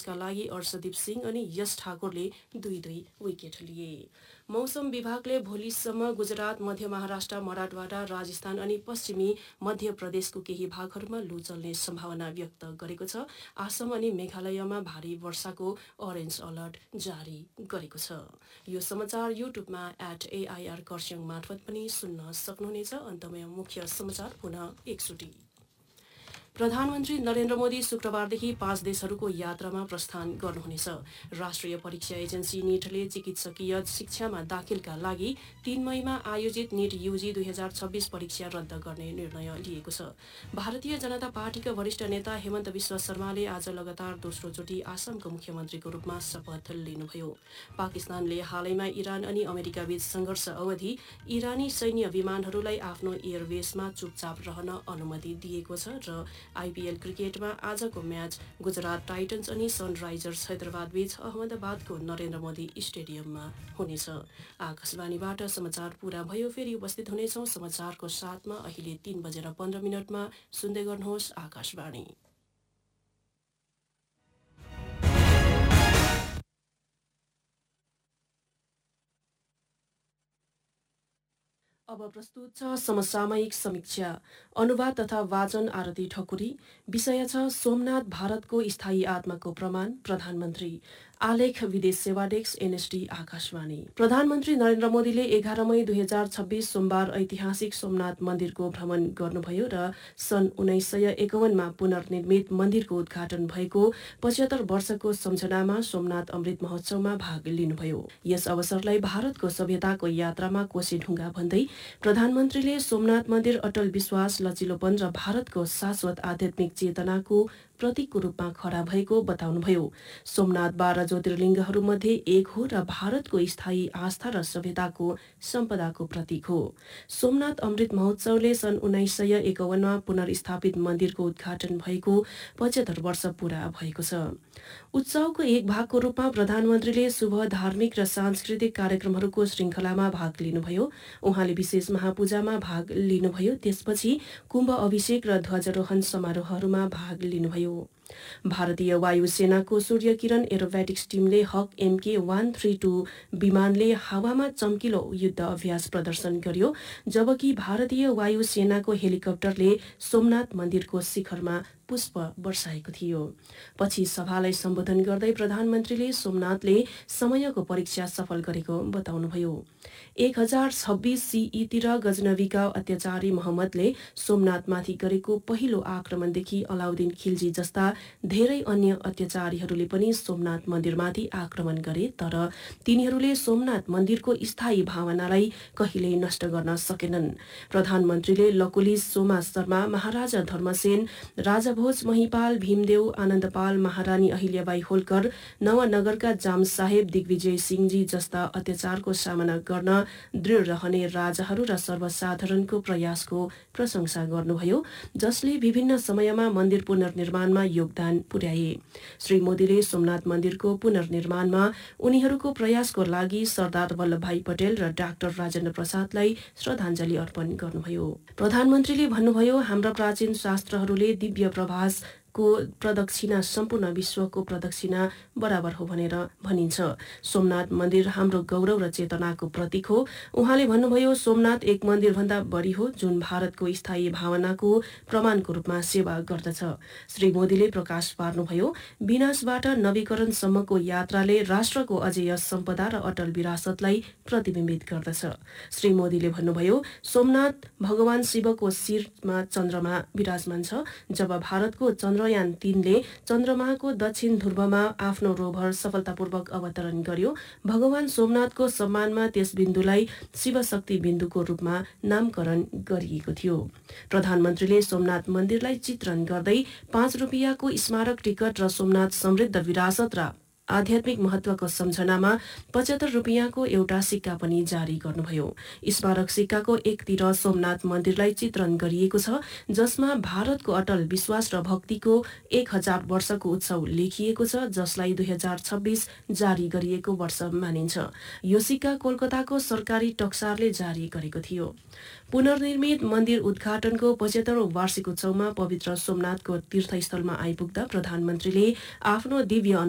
बङ्गलादेशका लागि अर्शदीप सिंह अनि यश ठाकुरले 2-2 विकेट लिए। मौसम विभागले भोलिसम्म गुजरात, मध्य महाराष्ट्र, मराठवाडा, राजस्थान अनि पश्चिमी मध्य प्रदेशको केही भागहरूमा लू चल्ने सम्भावना व्यक्त गरेको छ। आसाम अनि मेघालयमा भारी वर्षाको अरेन्ज अलर्ट जारी गरेको छ। यो समाचार युट्युबमा @AIR खरसाङ मार्फत पनि सुन्न सक्नुहुनेछ। अन्तमा मुख्य समाचार पुनः एकचोटि। प्रधानमन्त्री नरेन्द्र मोदी शुक्रबारदेखि 5 देशहरूको यात्रामा प्रस्थान गर्नुहुनेछ। राष्ट्रिय परीक्षा एजेन्सी नीटले चिकित्सकीय शिक्षामा दाखिलका लागि 3 मईमा आयोजित नीट युजी 2026 परीक्षा रद्द गर्ने निर्णय लिएको छ। भारतीय जनता पार्टीका वरिष्ठ नेता हेमन्त बिश्व शर्माले आज लगातार दोस्रोचोटि आसामको मुख्यमन्त्रीको रूपमा शपथ लिनुभयो। पाकिस्तानले हालैमा इरान अनि अमेरिकाबीच सङ्घर्ष अवधि इरानी सैन्य विमानहरूलाई आफ्नो एयरबेसमा चुपचाप रहन अनुमति दिएको छ र आइपिएल क्रिकेटमा आजको म्याच गुजरात टाइटन्स अनि सनराइजर्स हैदराबाद बीच अहमदाबादको नरेन्द्र मोदी स्टेडियममा हुनेछ। आकाशवाणीबाट समाचार पूरा भयो। फेरि उपस्थित हुनेछौँ समाचारको साथमा। अहिले 3:15 सुन्दै गर्नुहोस् आकाशवाणी। अब प्रस्तुत छ समसामयिक समीक्षा। अनुवाद तथा वाचन आरती ठकुरी। विषय छ सोमनाथ भारतको स्थायी आत्माको प्रमाण, प्रधानमन्त्री। आलेख विदेश सेवा डेस्क, NSD आकाशवाणी। प्रधानमन्त्री नरेन्द्र मोदीले 11 मई 2026 सोमबार ऐतिहासिक सोमनाथ मन्दिरको भ्रमण गर्नुभयो र सन् 1951 पुनर्निर्मित मन्दिरको उद्घाटन भएको 75 वर्षको सम्झनामा सोमनाथ अमृत महोत्सवमा भाग लिनुभयो। यस अवसरलाई भारतको सभ्यताको यात्रामा कोसेढुङ्गा भन्दै प्रधानमन्त्रीले सोमनाथ मन्दिर अटल विश्वास, लचिलोपन र भारतको शाश्वत आध्यात्मिक चेतनाको प्रतीकको रूपमा खडा भएको बताउनुभयो। सोमनाथ 12 ज्योतिर्लिङ्गहरूमध्ये एक हो र भारतको स्थायी आस्था र सभ्यताको सम्पदाको प्रतीक हो। सोमनाथ अमृत महोत्सवले सन् 1951 पुनर्स्थापित मन्दिरको उद्घाटन भएको 75 वर्ष पूरा भएको छ। उत्सवको एक भागको रूपमा प्रधानमन्त्रीले शुभ धार्मिक र सांस्कृतिक कार्यक्रमहरूको श्रृङ्खलामा भाग लिनुभयो। उहाँले विशेष महापूजामा भाग लिनुभयो। त्यसपछि कुम्भ अभिषेक र ध्वजारोहण समारोहहरूमा भाग लिनुभयो। भारतीय वायुसेनाको सूर्य किरण एरोब्याटिक्स टिमले हक MK-132 विमानले हावामा चम्किलो युद्ध अभ्यास प्रदर्शन गर्यो, जबकि भारतीय वायुसेनाको हेलिकप्टरले सोमनाथ मन्दिरको शिखरमा पुष्प वर्षाएको थियो। पछि सभालाई सम्बोधन गर्दै प्रधानमन्त्रीले सोमनाथले समयको परीक्षा सफल गरेको बताउनुभयो। 1026 CE तिर गजनवीका अत्याचारी मोहम्मदले सोमनाथमाथि गरेको पहिलो आक्रमणदेखि अलाउद्दिन खिल्जी जस्ता धेरै अन्य अत्याचारीहरूले पनि सोमनाथ मन्दिरमाथि आक्रमण गरे, तर तिनीहरूले सोमनाथ मन्दिरको स्थायी भावनालाई कहिल्यै नष्ट गर्न सकेनन्। प्रधानमन्त्रीले लकुलिस, सोमा शर्मा, महाराजा धर्मसेन, राजा भोज महिपाल, भीमदेव, आनन्दपाल, महारानी अहिल्याबाई होलकर, नवनगरका जाम साहेब, दिग्विजय सिंहजी जस्ता अत्याचारको सामना गर्न दृढ रहने राजाहरू र सर्वसाधारणको प्रयासको प्रशंसा गर्नुभयो, जसले विभिन्न समयमा मन्दिर पुनर्निर्माणमा योगदान पुर्याए। श्री मोदीले सोमनाथ मन्दिरको पुनर्निर्माणमा उनीहरूको प्रयासको लागि सरदार वल्लभभाई पटेल र डाक्टर राजेन्द्र प्रसादलाई श्रद्धाञ्जली अर्पण गर्नुभयो। प्रधानमन्त्रीले भन्नुभयो, हाम्रा प्राचीन शास्त्रहरूले दिव्य प्रभासको प्रदक्षिणा सम्पूर्ण विश्वको प्रदक्षिणा बराबर हो भनेर भनिन्छ। सोमनाथ मन्दिर हाम्रो गौरव र चेतनाको प्रतीक हो। उहाँले भन्नुभयो, सोमनाथ एक मन्दिरभन्दा बढी हो जुन भारतको स्थायी भावनाको प्रमाणको रूपमा सेवा गर्दछ। श्री मोदीले प्रकाश पार्नुभयो, विनाशबाट नवीकरणसम्मको यात्राले राष्ट्रको अजेय सम्पदा र अटल विरासतलाई प्रतिबिम्बित गर्दछ। श्री मोदीले भन्नुभयो, सोमनाथ भगवान शिवको शिरमा चन्द्रमा विराजमान छ। जब भारतको चन्द्रयान 3 ले चन्द्रमाको दक्षिण ध्रुवमा आफ्नो रोभर सफलतापूर्वक अवतरण गर्यो, भगवान सोमनाथको सम्मानमा त्यस बिन्दुलाई शिवशक्ति बिन्दुको रूपमा नामकरण गरिएको थियो। प्रधानमन्त्रीले सोमनाथ मन्दिरलाई चित्रण गर्दै 5 रुपियाँको स्मारक टिकट र सोमनाथ समृद्ध विरासत र आध्यात्मिक महत्वको सम्झनामा 75 रुपियाँको एउटा सिक्का पनि जारी गर्नुभयो। स्मारक सिक्काको एकतिर सोमनाथ मन्दिरलाई चित्रण गरिएको छ, जसमा भारतको अटल विश्वास र भक्तिको 1000 वर्षको उत्सव लेखिएको छ, जसलाई 2026 जारी गरिएको वर्ष मानिन्छ। यो सिक्का कोलकाताको सरकारी टक्सारले जारी गरेको थियो। पुनर्निर्मित मन्दिर उद्घाटनको 75औं वार्षिक उत्सवमा पवित्र सोमनाथको तीर्थस्थलमा आइपुग्दा प्रधानमन्त्रीले आफ्नो दिव्य